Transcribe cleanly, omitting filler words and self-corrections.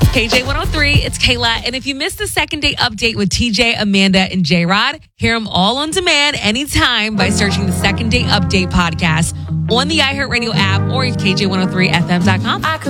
KJ103, it's Kayla. And if you missed the second date update with TJ, Amanda, and J-Rod, hear them all on demand anytime by searching the Second Date Update podcast on the iHeartRadio app or KJ103FM.com.